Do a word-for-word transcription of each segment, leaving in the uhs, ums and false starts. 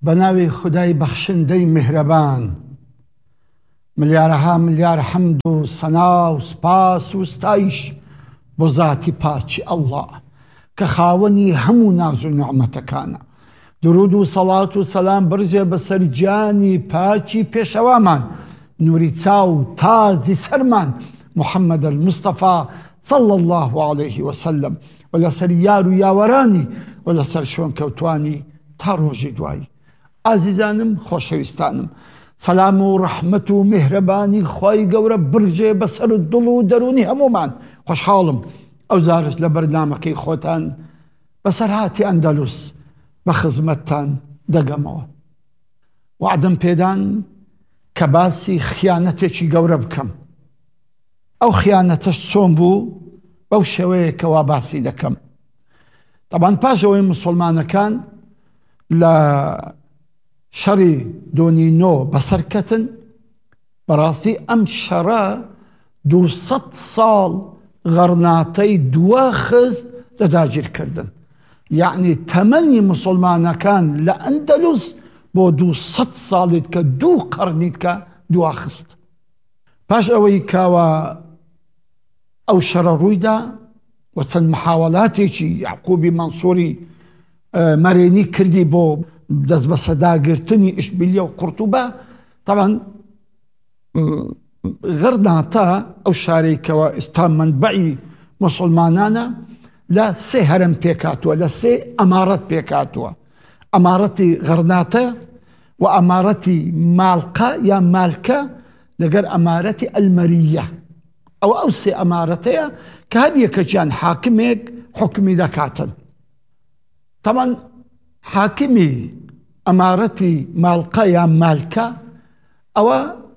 بناوي خداي بخشندەی مهرەبان، ملیارەها ملیار حەمد و سەنا و سپاس و ستایش بۆ ذاتی پاچی ئەڵڵا کە خاوەنی هەموو ناز و نیعمەتەکانە. درود و سەڵات و سەلام برزێ بەسەر گیانی پاچی پێشەوامان، نوری چاو تازی سەرمان محەممەد المستەفا صلى الله عليه وسلم، و لەسەر یار و یاوەرانی و لەسەر شوێن کەوتوانی تا ڕۆژی دوایی. ئازیزانم، خۆشەویستانم، سەلام و ڕەحمەت و میهرەبانی خوای گەورە برژێ بەسەر دڵ و دەرونی هەموومان. خۆشحاڵم ئەو زارش لە بەرنامەکەی خۆتان بەسەرهاتی ئەندەلوس بە خزمەتتان دەگەمەوە. وعدم پێدان کە باسی خیانەتێکی گەورە بکەم. ئەو خیانەتەش چۆن بوو بەو شێوەیە کەوا باسی دەکەم. طبعاً پاشەوەی موسڵمانەکان لە شەڕی دۆنی نۆ بەسەرکەتن، بەڕاستی ئەم شەڕە دووسەد ساڵ غەرناتەی دووە خست لە داگیرکردن. یعنی تەمەنی موسڵمانەکان لە ئەندەلوس بۆ دووسەد ساڵیت کە دوو قەرنیت کە دووە خست. پاش ئەوەی کاوە ئەو شەڕە ڕوویدا و چەند محاوەلاتێکی یعقوبی مەنسووری مەرێنی کردی بۆ دەست بە سەداگرتنی ئیشبیلیە و قورتوبە. طبعاً غەرناتە ئەو شارێکەوە ئێستا منبعی موسڵمانانە لە سێ هەرم پێکاتووە، لە سێ ئەمارەت پێکاتووە: ئەمارەتی غەرناتە و ئەمارەتی ماڵقە یا مالکە لەگەر ئەمارەتی ئەلمەریە. ئەو ئەو سێ ئەمارەتەیە کە هەر یەکەیان حاکمێک حکمی دەکاتن. طبعاً حاکمی ئەمارەتی ماڵقە یا مالکە ئەوە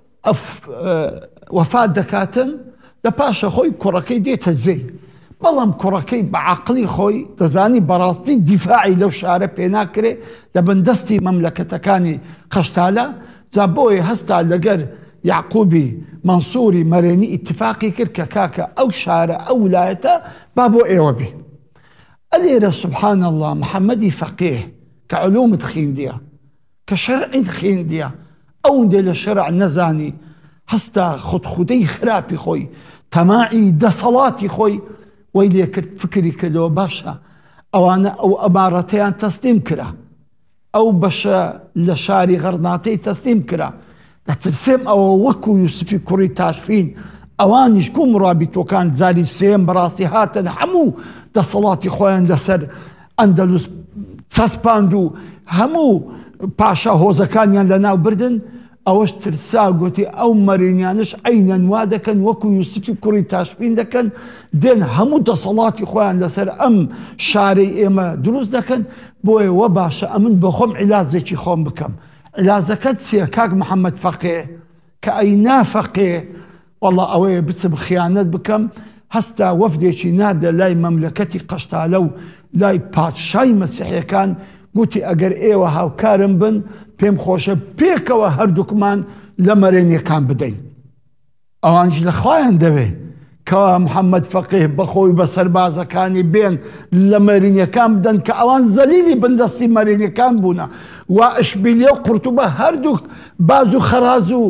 وەفات دەکاتن، لە پاشە خۆی کوڕەکەی دێتە زێ، بەڵام کوڕەکەی بە عەقڵی خۆی دەزانی بەڕاستی دیفاعی لەو شارە پێناکرێ لە بەندەستی مەملەکەتەکانی قەشتالە. جا بۆیە هەستا لەگەر یعقوبی مەنسووری مەرێنی ئیتفاقی کرد کە کاکە ئەو شارە ئەو ویلایەتە با بۆ ئێوە بێ. ئەلێرە سبحان الله محەممەدی فەقێه کە علومت خوێندیە، کە شەرعیت خوێندیە، ئەوەندێ لە شەرع نەزانی، هەستا خودخودەی خراپی خۆی، تەماعی دەسەڵاتی خۆی وەی لێ کرد، فکری کردەوە باشە ئەوانە ئەو ئەمارەتەیان تەسلیم کرا، ئەو بەشە لە شاری غەرناتەی تەسلیم کرا، دەترسێم ئەوە وەکو یوسفی کوڕی تاشفین ئەوانیش کوم ڕابیتۆکان جاری سێم بەڕاستی هاتن هەموو دەسەڵاتی خۆیان لەسەر ئەندەلوس چەسپاند و هەموو پاشا هۆزەکانیان لە ناو بردن. ئەوەش ترسا گوتی ئەو مەرێنیانش عەینەن وا دەکەن وەکو یوسفی کوڕی تاشفین دەکەن، دێن هەموو دەسەڵاتی خۆیان لەسەر ئەم شارەی ئێمە دروست دەکەن. بۆیە وە باشە ئەمن بە خۆم عیلازێکی خۆم بکەم. عیلازەکەت چییە کاک محەممەد فەقێ؟ کە ئەی نافەقێ وەڵڵا ئەوەیە بچم خیانەت بکەم. هەستا وەفدێکی ناردە لای مەملەکەتی قەشتالە و لای پادشای مەسیحیەکان، گوتی ئەگەر ئێوە هاوکارم بن پێم خۆشە پێکەوە هەردووکمان لە مەرێنیەکان بدەین. ئەوانش لە خوایان دەوێ کەوا محەممەد فەقێه بەخۆی بە سەربازەکانی بێن لە مەرێنیەکان بدەن کە ئەوان زەلیلی بندەستی مەرێنیەکان بوونە، وا ئیشبیلیە و قورتوبە هەردووک باز و خەراز و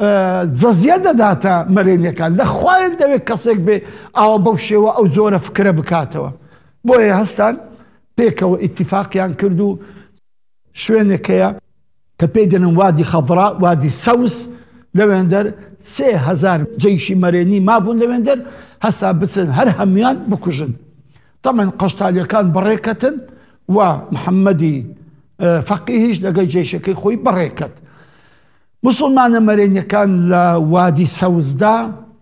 جەزیە دەداتە مەرێنیەکان. لە خوایان دەوێت کەسێک بێ ئاوە بەو شێوە ئەو زۆرە فکرە بکاتەوە. بۆیە هەستان پێکەوە ئیتیفاقیان کرد و شوێنێکەیە کە پێی دەنن وادی خەضرا، وادی سەوس، لەوێندەر سێ هەزار جەیشی مەرێنی مابوون لەوێندەر، هەسا بچن هەر هەمویان بکوژن. تەمەن قەشتالیەکان بەڕێکەتن و محەممەدی فەقیهیش لەگەڵ جێشەکەی خۆی بەڕێکەت. موسڵمانە مەرێنیەکان لە وادی سەوزدا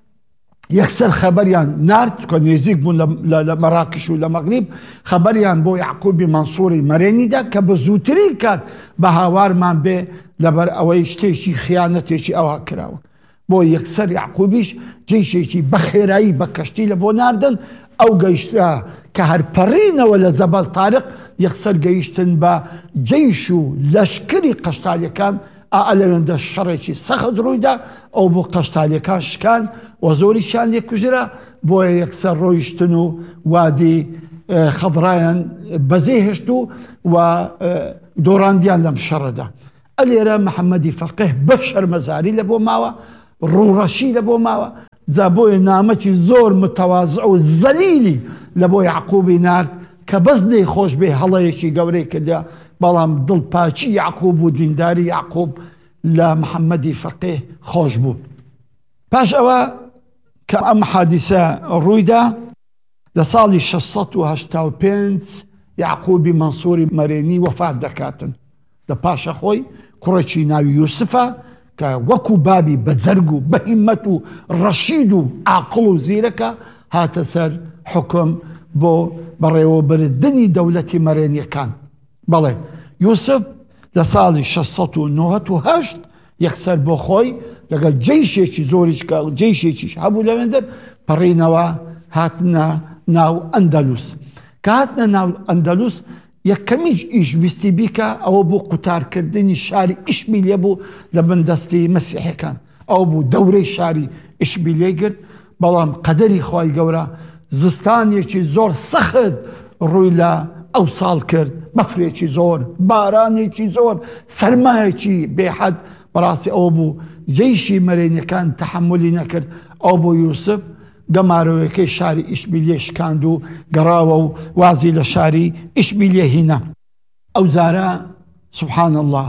یەکسەر خەبەریان نارد، کە نێزیک بوون لە مەراکش و لە مەغریب، خەبەریان بۆ یعقوبی مەنسووری مەرێنیدا کە بە زووترین کات بە هاوارمان بێ لەبەر ئەوەی شتێکی خیانەتێکی ئەوە کراوە. بۆ یەکسەر یعقوبیش جێیشێکی بە خێرایی بە کەشتی لە بۆ ناردن. ئەو گەیشتە کە هەرپەڕینەوە لە جەبەل تارق یەکسەر گەیشتن بە جەیش و لەشکری قەشتالیەکان. ئەلەوێندە شەڕێکی سەخت ڕوویدا، ئەو بۆ قەشتالیەکان شکان و زۆریشیان لێ کوژرا. بۆیە یەکسەر ڕۆیشتن و وادی خەضرایان بەزێ هێشت و دۆڕاندیان لەم شەڕەدا. ئەلێرە محەممەدی فەقێه بە شەرمەزاری لە بۆ ماوە، ڕوڕەشی لە بۆ ماوە، جا بۆیە نامەکی زۆر متەواضع و زەلیلی لە بۆ یعقوبی نارد کە بەس دەی خۆش بێ هەڵەیەکی گەورەی کردە، بەڵام دڵپاچی یعقوب و دینداری یعقوب لە محەممەدی فەقێه خۆش بوو. پاش ئەوە کە ئەم حادیسە ڕوویدا لە ساڵی شەشسەد و هەشتا و پێنج یعقوبی مەنسووری مەرێنی وەفات دەکاتن. لە پاشە خۆی کوڕێکی ناوی یوسفە کە وەکو بابی بەجەرگ و بەهیمەت و ڕەشید و عاقڵ و زیرەکە هاتە سەر حکم بۆ بەڕێوەبردنی دەوڵەتی مەرێنیەکان. بەڵێ یوسف لە ساڵی شەشسەد و نۆهەت و هەشت یەکسەر بۆ خۆی لەگەڵ جەیشێکی زۆریش کە جەیشێکیش هەبوو لەوێندە پەڕینەوە هاتنە ناو ئەندەلوس. کە هاتنە ناو ئەندەلوس یەکەمیش ئیش ویستی بیکە ئەوە بوو قوتارکردنی شاری ئیشبیلیە بوو لە بەندەستی مەسیحەکان. ئەو بوو دەورەی شاری ئیشبیلیە گرت. بەڵام قەدەری خۆی گەورە زستانێکی زۆر سەخت ڕووی لە ئەو ساڵ کرد، بەفرێکی زۆر، بارانێکی زۆر، سەرمایەکی بێحەد. بەڕاستی ئەو بوو جەیشی مەرێنیەکان تەحملی نەکرد. ئەو بۆ یوسف گەمارەوەیەکەی شاری ئیشبیلیە شکاند و گەڕاوە و وازی لە شاری ئیشبیلیە هینە. ئەو زارە سبحان الله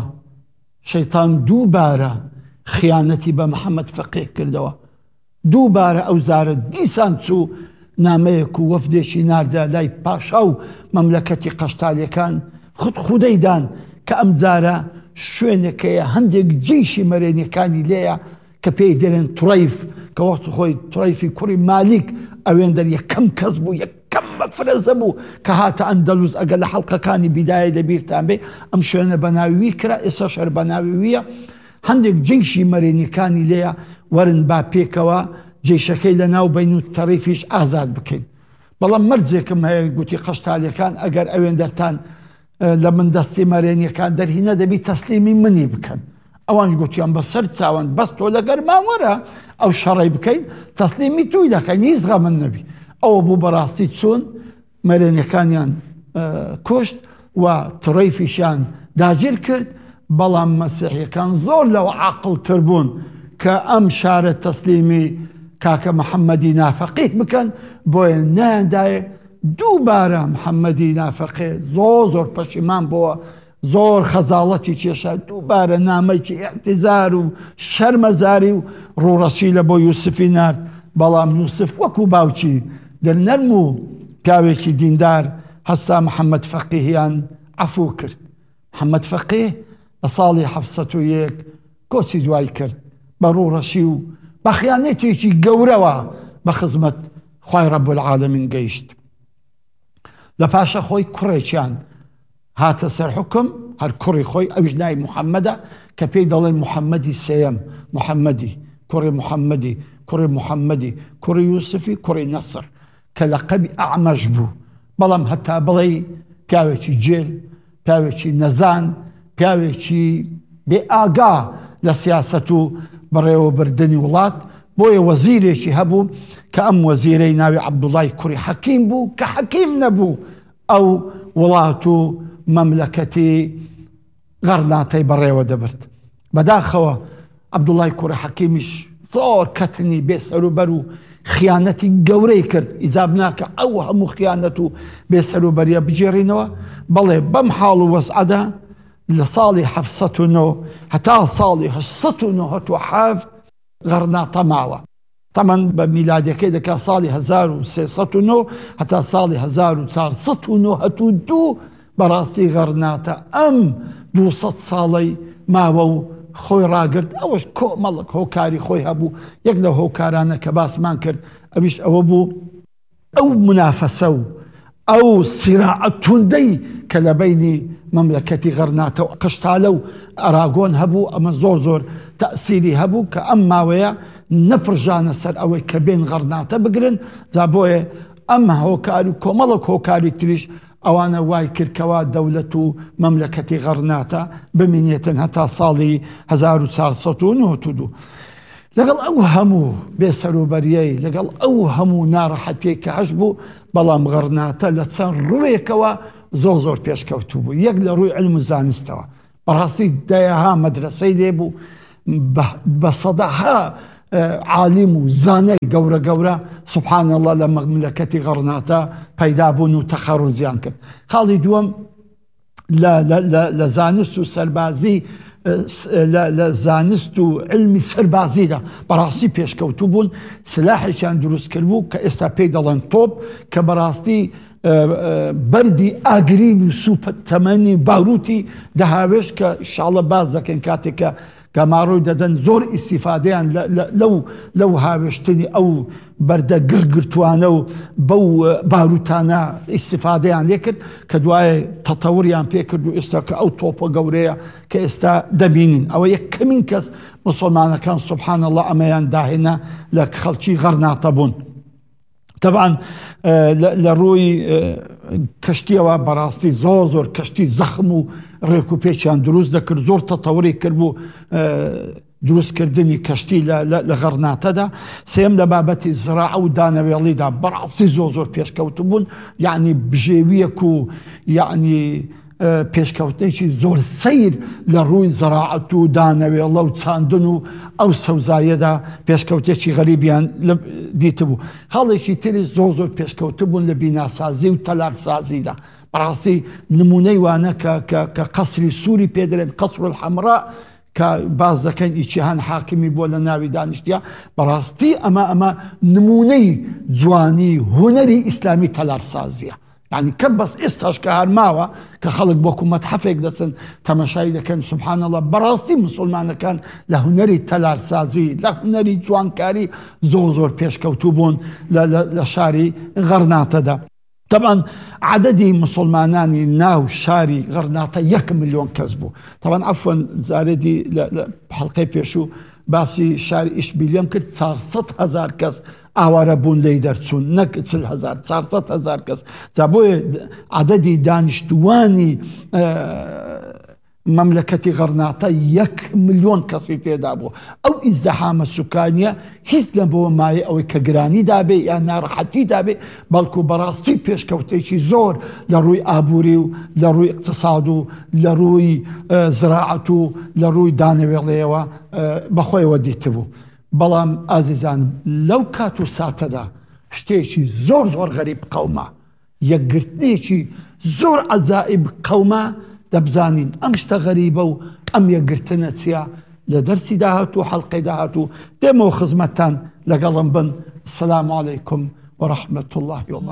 شەیتان دووبارە خیانەتی بە محەممەد فەقێه کردەوە. دووبارە ئەو زارە دیسان چوو نامەیەک و وەفدێکی ناردە لای پاشا و مەملەکەتی قەشتالیەکان خود خودەیدان کە ئەم جارە شوێنەکەیە هەندێک جێیشی مەرێنیەکانی لێیە کە پێی دەرێن توڕەیف کە وەختی خۆی توڕەیفی کوڕی مالیک ئەوێندەر یەکەم کەس بوو، یەکەم مەفرەزە بوو کە هاتە ئەندەلوس. ئەگەر لە حەڵقەکانی بیدایە دەبیرتان بێ ئەم شوێنە بەناوی کرا، ئێستا شەر بەناویویە. هەندێک جێیشی مەرێنیەکانی لێیە ورن با پێکەوە جێشەکەی لە ناو بین و تەڕیفیش ئازاد بکەین. بەڵام مەرجێکم هەیە گوتی قەشتالیەکان ئەگەر ئەوێندەرتان لە من دەستی مەرێنیەکان دەرهینە دەبی تەسلیمی منی بکەن. ئەوان گوتیان بەسەر چاوان بەس تۆ لە گەرماوەرە ئەو شەڕی بکەین تەسلیمی توی دەکەین، هیچ غەمن نەبی. ئەوە بوو بەڕاستی چوون مەرێنیەکانیان کوشت و تڕیفیشیان داگیر کرد. بەڵام مەسیحیەکان زۆر لەوە عاقڵتر بوون کە ئەم شارە تەسلیمی کاکە محەممەدی نافەقیه بکەن، بۆیە نایاندایە دووبارە محەممەدی نافەقیه زۆر زۆر پەشیمان بووە، زۆر خەزاڵەتی کێشا، دووبارە نامەیەکی ئیعتیزار و شەرمەزاری و ڕوڕەشی لە بۆ یوسفی نارد. بەڵام یوسف وەکو باوکی دڵنەرم و پیاوێکی دیندار هەستا محەممەد فەقیهیان عەفوو کرد. محەممەد فەقیه لە ساڵی حەفسەد و یەک کۆچی دوای کرد بە ڕوڕەشی و بە خیانەتێکی گەورەوە بە خزمەت خوای ڕەب العالەمین گەیشت. لە پاشە خۆی کوڕێکیان هاتە سەر حکم، هەر کوڕی خۆی ئەویش ناوی محەممەدە کە پێی دەڵێن محەممەدی سێیەم، محەممەدی کوڕی محەممەدی کوڕی محەممەدی کوڕی یوسفی کوڕی نەسر کە لەقەبی ئەعمەش بوو. بەڵام هەتا بڵێ پیاوێکی جێل، پیاوێکی نەزان، پیاوێکی بێ ئاگا لە سیاسەت و بەڕێوەبردنی وڵات. بۆیە وەزیرێکی هەبوو کە ئەم وەزیرەی ناوی عەبدوڵای کوڕی حەکیم بوو کە حەکیم نەبوو ئەو وڵات و مەملەکەتی غەرناتەی بەڕێوە دەبرد. بەداخەوە عەبدوڵای کوڕی حەکیمیش زۆر کەتنی بێسەروبەر و خیانەتی گەورەی کرد. ئیجاب ناکە ئەو هەموو خیانەت و بێسەروبەریە بجێڕینەوە. بەڵێ بەم حاڵ و وەزعەدا لە ساڵی حەفسەد و نۆ هەتا ساڵی هەشسەد و نۆهەت و حەفت غەرناتە ماوە. تەمەن بە میلادیەکەی دەکا ساڵی هەزار و سێسەد و نۆ هەتا ساڵی هەزار و چوارسەد و نۆهەت و دوو بەڕاستی غەرناتە ئەم دووسەد ساڵەی ماوە و خۆی ڕاگرت. ئەوەش کۆمەڵک هۆکاری خۆی هەبوو. یەک لە هۆکارانە کە باسمان کرد ئەویش ئەوە بوو ئەو منافەسە و ئەو سیراعەت توندەی کە لە بەینی مەملەکەتی غەرناتە و قشتالە و ئەراگۆن هەبوو. ئەمە زۆر زۆر تەئسیری هەبوو کە ئەم ماوەیە نەپڕژانە سەر ئەوەی کە بێن غەرناتە بگرن. جا بۆیە ئەم هۆکاری کۆمەڵک هۆکاری تریش ئەوانە وای کردکەوە دەوڵەت و مەملەکەتی غەرناتە بمێنێتن هەتا ساڵی هەزار و چوارسەد و نۆهەت و دوو. لەگەڵ ئەو هەموو بێسەروبەریەی، لەگەڵ ئەو هەموو ناڕەحەتێک کە هەش بوو، بەڵام غەرناتە لە چەند ڕووێکەوە زۆر زۆر پێشکەوتوو بوو، یەک لە ڕووی علم و زانستەوە بەڕاستی دایەها مەدرسەی لێبوو بە سەدەها عالم و زانەی گەورە گەورە سبحان الله لە مەملەکەتی غەرناتە پەیدا بوون و تەخەڕوزیان کرد. خاڵی دووەم لە زانست و سەربازی لە زانست و علمی سەربازیدا بەڕاستی پێشکەوتوو بوون، سلاحێکیان دروست کرد بوو کە ئێستا پێی دەڵێن تۆپ، کە بەڕاستی بەردی ئاگرین و سوپە تەمەنی باروتی دەهاوێش کە ئینشاڵڵا باز دەکەن کاتێکە کەماڕۆی دەدەن زۆر ئیسیفادەیان لەو هاوێشتنی ئەو بەردە گرگرتوانە و بەو باروتانە ئیسیفادەیان لێ کرد کە دوایە تەتەوریان پێ کرد و ئێستا کە ئەو تۆپە گەورەیە کە ئێستا دەبینین. ئەوە یەکەمین کەس موسڵمانەکان سبحان الله ئەمەیان داهێنا لە خەڵکی غەرناتە بوون. طبعا لە ڕووی کەشتیەوە بەڕاستی زۆر زۆر کەشتی زەخم و ڕێکوپێکیان دروست دەکرد، زۆر تەتەوری کرد بوو دروستکردنی کەشتی لە غەرناتەدا. سێم لە بابەتی زراعە و دانەوێڵیدا بەڕاستی زۆر زۆر پێشکەوتو بوون، یعنی بژێویەک و یعنی پێشکەوتێکی زۆر سەیر لە ڕووی زراعەت و دانەوێڵە و چاندن و ئەو سەوزایەدا پێشکەوتێکی غەریبیان دیتە بوو. خاڵێکی تری زۆر زۆر پێشکەوتە بوون لە بیناسازی و تەلارسازیدا. بەڕاستی نمونەی وانە کە قەسری سووری پێدرێت، قەسر الحەمرا کە باز دەکەن ئیچیهان حاکمی بۆ لە ناوی دانیشتیا، بەڕاستی ئەمە ئەمە نمونەی جوانی هونەری ئیسلامی تەلارسازیە. يعني کە بەس ئێستاش کە هەرماوە کە خەڵک بۆکو مەتحەفێک دەچن تەماشای دەکەن سبحان الله بەڕاستی مسلمانەکان لە هونەری تەلارسازی لە هونەری جوانکاری زۆر زۆر پێشکەوتوو بوون لە شاری غەرناتەدا. طبعا عددی مسلمانانی ناو شاری غەرناتە یەک ملیۆن کەس بوو. طبعا عفوا زارێدی لە حەڵقەی پێشوو باسی شاری ئیشبیلیەم کرد، چارسەد هەزار کەس ئاوارە بوون لی دەرچوون، نەک چل هەزار، چارسەد هەزار کەس. جا بۆیە عددی دانیشتوانی مەملەکەتی غەرناتە یەک ملیۆن کەسی تێدا بوو. ئەو ئیزدەحامە سوکانیە هیچ لە بۆ مایە ئەوەی کە گرانی دابێ یان ناڕەحەتی دابێ، بەڵکو بەڕاستی پێشکەوتێکی زۆر لە ڕووی ئابووری و لە ڕووی اقتصاد و لە ڕووی زراعەت و لە ڕووی دانەوێڵەیەوە بەخۆیەوە دیتبوو. بەڵام ئازیزانم لەو کات و ساتەدا شتێکی زۆر زۆر غەریب قەومە، یەکگرتنێکی زۆر عەجائب قەومە دەبزانین ئەم شتە غەریبە و ئەم یەکگرتنە چییە. لە دەرسی داهاتوو حەڵقەی داهاتوو دێمەوە خزمەتتان لەگەڵم بن. السلام عەلەیکم وەڕەحمەتوڵڵاهی وبەرەکاتوه.